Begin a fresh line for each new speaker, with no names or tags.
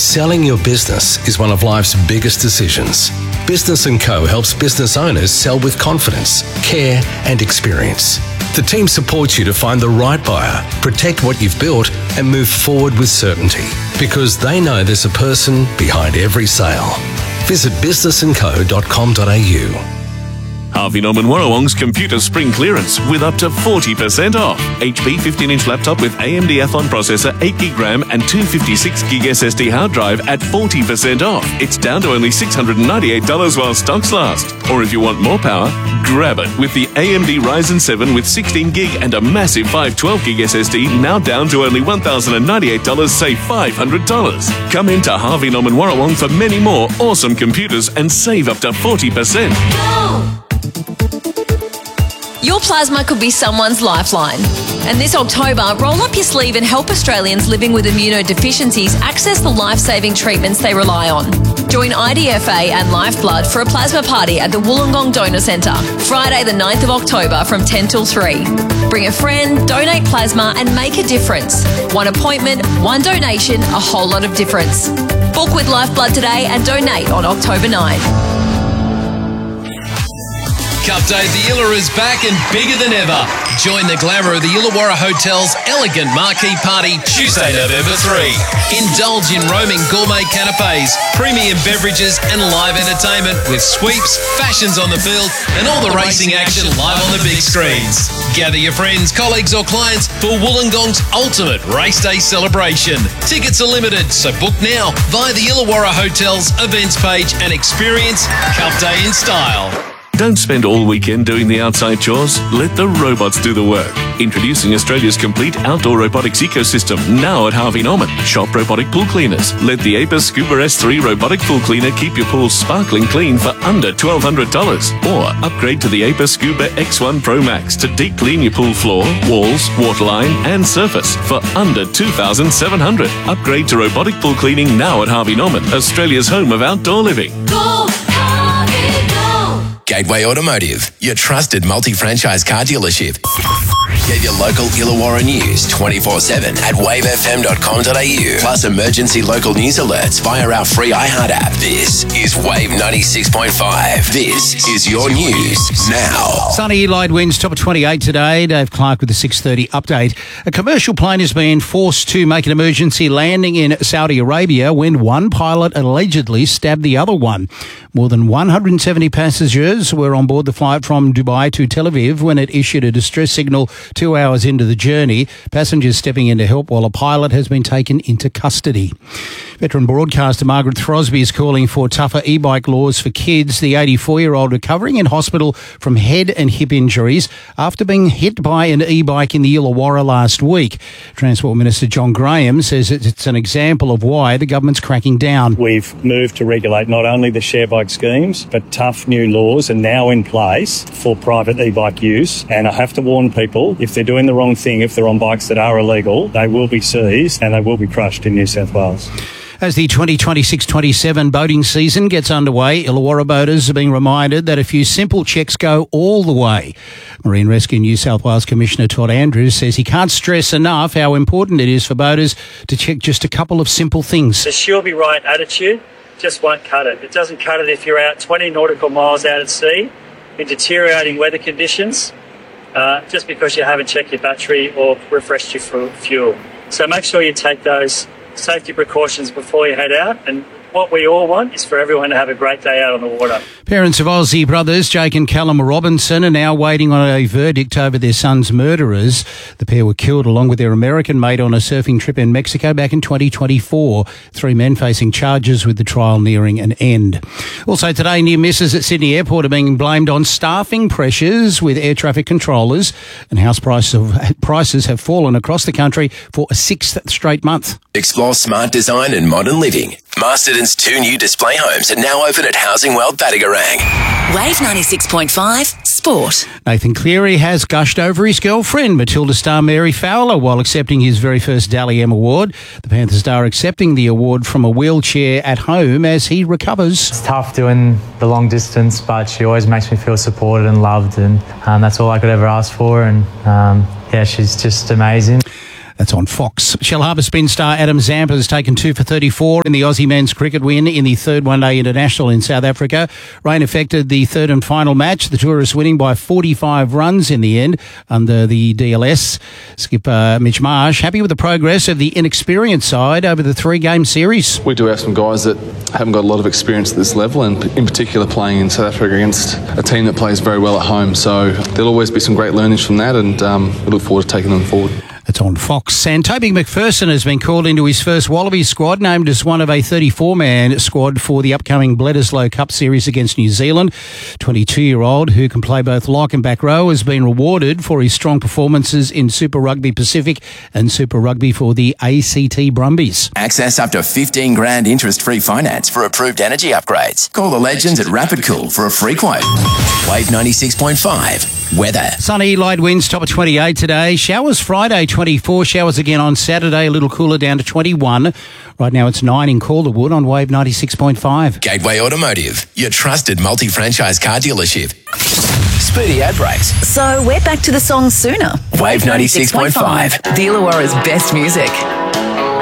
Selling your business is one of life's biggest decisions. Business & Co helps business owners sell with confidence, care and experience. The team supports you to find the right buyer, protect what you've built and move forward with certainty because they know there's a person behind every sale. Visit businessandco.com.au.
Harvey Norman Warrawong's computer spring clearance with up to 40% off. HP 15-inch laptop with AMD Athlon processor, 8GB RAM and 256GB SSD hard drive at 40% off. It's down to only $698 while stocks last. Or if you want more power, grab it with the AMD Ryzen 7 with 16GB and a massive 512GB SSD now down to only $1,098, save $500. Come into Harvey Norman Warrawong for many more awesome computers and save up to 40%.
Go! Your plasma could be someone's lifeline. And this October, roll up your sleeve and help Australians living with immunodeficiencies access the life-saving treatments they rely on. Join IDFA and Lifeblood for a plasma party at the Wollongong Donor Centre, Friday the 9th of October from 10 till 3. Bring a friend, donate plasma and make a difference. One appointment, one donation, a whole lot of difference. Book with Lifeblood today and donate on October 9.
Cup Day at the Illa is back and bigger than ever. Join the glamour of the Illawarra Hotel's elegant marquee party Tuesday, November 3. Indulge in roaming gourmet canapes, premium beverages and live entertainment with sweeps, fashions on the field and all the racing action live on the big screens. Gather your friends, colleagues or clients for Wollongong's ultimate race day celebration. Tickets are limited, so book now via the Illawarra Hotel's events page and experience Cup Day in style.
Don't spend all weekend doing the outside chores. Let the robots do the work. Introducing Australia's complete outdoor robotics ecosystem now at Harvey Norman. Shop robotic pool cleaners. Let the Apis Scuba S3 robotic pool cleaner keep your pool sparkling clean for under $1,200. Or upgrade to the Apis Scuba X1 Pro Max to deep clean your pool floor, walls, waterline and surface for under $2,700. Upgrade to robotic pool cleaning now at Harvey Norman, Australia's home of outdoor living.
Go, Harvey, go!
Gateway Automotive, your trusted multi-franchise car dealership. Get your local Illawarra news 24/7 at wavefm.com.au. Plus emergency local news alerts via our free iHeart app. This is Wave 96.5. This is your news now.
Sunny light winds, top of 28 today. Dave Clark with the 6:30 update. A commercial plane has been forced to make an emergency landing in Saudi Arabia when one pilot allegedly stabbed the other one. More than 170 passengers were on board the flight from Dubai to Tel Aviv when it issued a distress signal 2 hours into the journey. Passengers stepping in to help while a pilot has been taken into custody. Veteran broadcaster Margaret Throsby is calling for tougher e-bike laws for kids. The 84-year-old recovering in hospital from head and hip injuries after being hit by an e-bike in the Illawarra last week. Transport Minister John Graham says it's an example of why the government's cracking down.
We've moved to regulate not only the share bike schemes, but tough new laws are now in place for private e-bike use. And I have to warn people, if they're doing the wrong thing, if they're on bikes that are illegal, they will be seized and they will be crushed in New South Wales.
As the 2026-27 boating season gets underway, Illawarra boaters are being reminded that a few simple checks go all the way. Marine Rescue New South Wales Commissioner Todd Andrews says he can't stress enough how important it is for boaters to check just a couple of simple things.
The she'll be right attitude just won't cut it. It doesn't cut it if you're out 20 nautical miles out at sea in deteriorating weather conditions, just because you haven't checked your battery or refreshed your fuel. So make sure you take those safety precautions before you head out, and what we all want is for everyone to have a great day out on the water.
Parents of Aussie brothers Jake and Callum Robinson are now waiting on a verdict over their son's murderers. The pair were killed along with their American mate on a surfing trip in Mexico back in 2024. 3 men facing charges with the trial nearing an end. Also today, near misses at Sydney Airport are being blamed on staffing pressures with air traffic controllers, and house prices have fallen across the country for a 6th straight month.
Explore smart design and modern living. Masterton's 2 new display homes are now open at Housing World Battigarang.
Wave 96.5 Sport.
Nathan Cleary has gushed over his girlfriend, Matilda star Mary Fowler, while accepting his very first Dally M award. The Panthers star accepting the award from a wheelchair at home as he recovers.
It's tough doing the long distance, but she always makes me feel supported and loved, and that's all I could ever ask for. And yeah, she's just amazing.
That's on Fox. Shellharbour spin star Adam Zampa has taken 2 for 34 in the Aussie men's cricket win in the third one-day international in South Africa. Rain affected the third and final match, the tourists winning by 45 runs in the end under the DLS. Skipper Mitch Marsh happy with the progress of the inexperienced side over the 3-game series.
We do have some guys that haven't got a lot of experience at this level, and in particular playing in South Africa against a team that plays very well at home. So there'll always be some great learnings from that, and we look forward to taking them forward.
That's on Fox. And Toby McPherson has been called into his first Wallabies squad, named as one of a 34-man squad for the upcoming Bledisloe Cup series against New Zealand. 22-year-old, who can play both lock and back row, has been rewarded for his strong performances in Super Rugby Pacific and Super Rugby for the ACT Brumbies.
Access up to $15,000 interest-free finance for approved energy upgrades. Call the legends at Rapid Cool for a free quote. Wave 96.5. Weather.
Sunny, light winds, top of 28 today. Showers Friday, 24. Showers again on Saturday, a little cooler down to 21. Right now it's 9 in Calderwood on Wave 96.5.
Gateway Automotive, your trusted multi-franchise car dealership. Speedy ad breaks.
So we're back to the song sooner.
Wave 96.5.
The Illawarra's best music.